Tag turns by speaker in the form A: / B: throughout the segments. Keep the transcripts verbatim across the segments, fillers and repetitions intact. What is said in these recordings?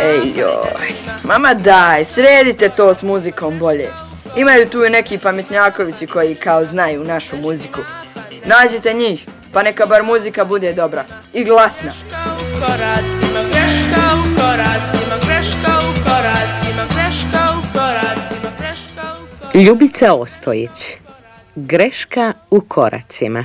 A: Ej joj, mama daj, sredite to s muzikom bolje. Imaju tu i neki pametnjakovići koji kao znaju našu muziku. Nađite njih, pa neka bar muzika bude dobra i glasna.
B: Ljubica Ostojić, greška u koracima.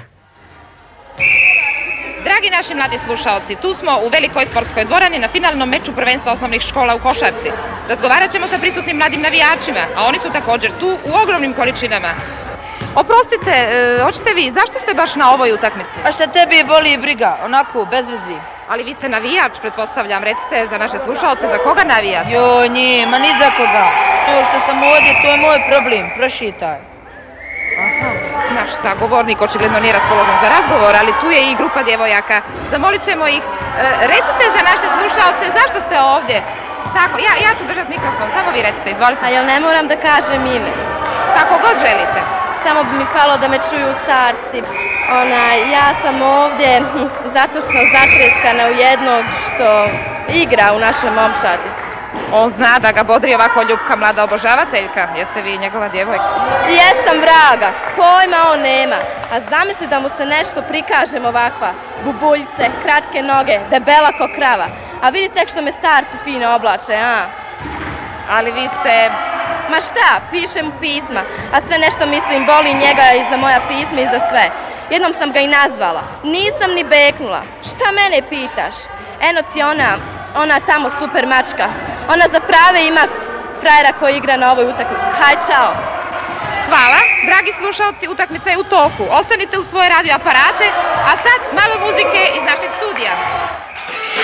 C: Dragi naši mladi slušaoci, tu smo u velikoj sportskoj dvorani na finalnom meču prvenstva osnovnih škola u košarci. Razgovarat ćemo sa prisutnim mladim navijačima, a oni su također tu u ogromnim količinama. Oprostite, e, hoćete vi, zašto ste baš na ovoj utakmici?
D: A šta tebi boli i briga, onako, bez vezi.
C: Ali vi ste navijač, pretpostavljam, recite za naše slušaoce, za koga navijate?
D: Joj, nije, ma ni za koga. Što, što sam ovdje, to je moj problem, prošitaj.
C: Aha, naš sagovornik očigledno nije raspoložen za razgovor, ali tu je i grupa djevojaka. Zamolit ćemo ih. E, recite za naše slušaoce, zašto ste ovdje? Tako, ja, ja ću držati mikrofon, samo vi recite, izvolite.
E: A jel ne moram da kažem ime?
C: Kako god želite.
E: Samo bi mi falo da me čuju starci. Onaj, ja sam ovdje zato što sam zatreskana u jednog što igra u našoj momčadi.
C: On zna da ga bodri ovako ljubka mlada obožavateljka. Jeste vi njegova djevojka?
E: Jesam, vraga. Pojma on nema. A zamisli da mu se nešto prikažem ovakva. Bubuljice, kratke noge, debela ko krava. A vidi tek što me starci fino oblače, a?
C: Ali vi ste...
E: Ma šta, pišem pisma, a sve nešto mislim boli njega i za moja pisma i za sve. Jednom sam ga i nazvala. Nisam ni beknula. Šta mene pitaš? Eno ti ona, ona tamo super mačka. Ona za prave ima frajera koji igra na ovoj utakmici. Haj, čao!
C: Hvala, dragi slušalci, utakmica je u toku. Ostanite u svoje radio aparate, a sad malo muzike iz našeg studija.